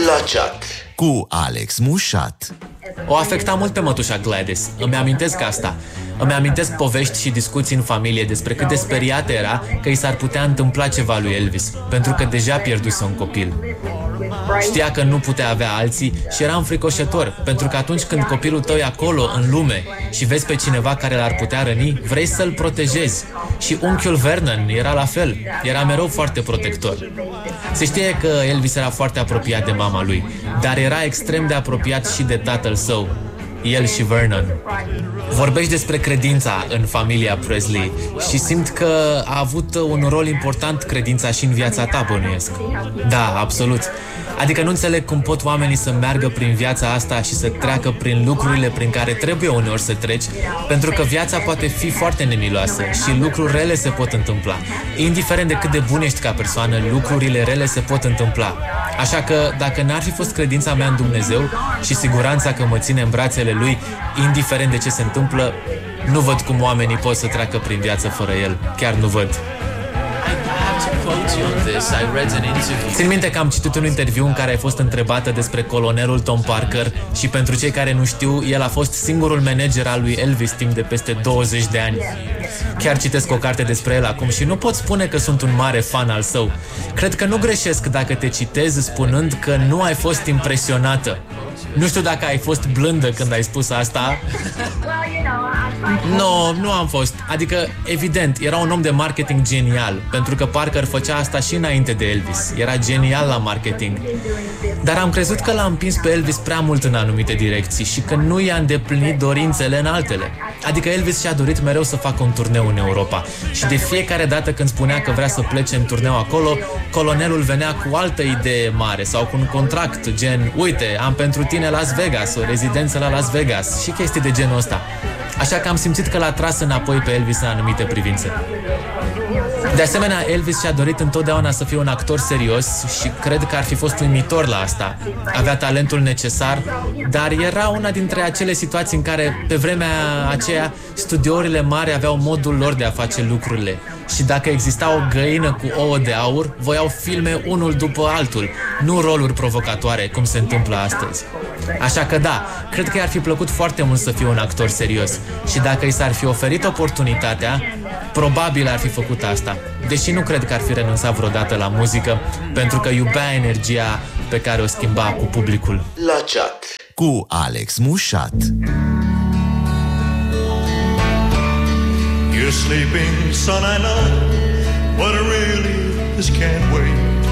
La chat cu Alex Mușat. O afecta mult pe mătușa Gladys. Îmi amintesc asta. Îmi amintesc povești și discuții în familie despre cât de speriată era că i s-ar putea întâmpla ceva lui Elvis, pentru că deja pierduse un copil. Știa că nu putea avea alții și era înfricoșător, pentru că atunci când copilul tău e acolo, în lume, și vezi pe cineva care l-ar putea răni, vrei să-l protejezi. Și unchiul Vernon era la fel, era mereu foarte protector. Se știe că Elvis era foarte apropiat de mama lui, dar era extrem de apropiat și de tatăl său, el și Vernon. Vorbești despre credința în familia Presley și simt că a avut un rol important credința și în viața ta, bănuiesc. Da, absolut. Adică nu înțeleg cum pot oamenii să meargă prin viața asta și să treacă prin lucrurile prin care trebuie uneori să treci, pentru că viața poate fi foarte nemiloasă și lucruri rele se pot întâmpla. Indiferent de cât de bun ești ca persoană, lucrurile rele se pot întâmpla. Așa că, dacă n-ar fi fost credința mea în Dumnezeu și siguranța că mă ține în brațele Lui, indiferent de ce se întâmplă, nu văd cum oamenii pot să treacă prin viață fără El. Chiar nu văd. Țin minte că am citit un interviu în care ai fost întrebată despre colonelul Tom Parker și pentru cei care nu știu, el a fost singurul manager al lui Elvis timp de peste 20 de ani. Chiar citesc o carte despre el acum și nu pot spune că sunt un mare fan al său. Cred că nu greșesc dacă te citez spunând că nu ai fost impresionată. Nu știu dacă ai fost blândă când ai spus asta. Nu am fost. Adică, evident, era un om de marketing genial, pentru că Parker făcea asta și înainte de Elvis. Era genial la marketing. Dar am crezut că l-a împins pe Elvis prea mult în anumite direcții și că nu i-a îndeplinit dorințele în altele. Adică Elvis și-a dorit mereu să facă un turneu în Europa și de fiecare dată când spunea că vrea să plece în turneu acolo, colonelul venea cu o altă idee mare sau cu un contract, gen, uite, am pentru tine Las Vegas, o rezidență la Las Vegas și chestii de genul ăsta. Așa că am simțit că l-a tras înapoi pe Elvis în anumite privințe. De asemenea, Elvis și-a dorit întotdeauna să fie un actor serios și cred că ar fi fost uimitor la asta. Avea talentul necesar, dar era una dintre acele situații în care, pe vremea aceea, studiourile mari aveau modul lor de a face lucrurile. Și dacă exista o găină cu ouă de aur, voiau filme unul după altul, nu roluri provocatoare, cum se întâmplă astăzi. Așa că da, cred că i-ar fi plăcut foarte mult să fie un actor serios. Și dacă i s-ar fi oferit oportunitatea, probabil ar fi făcut asta. Deși nu cred că ar fi renunțat vreodată la muzică, pentru că iubea energia pe care o schimba cu publicul. La chat cu Alex Mușat. You're sleeping, son, I know, but really this can't wait.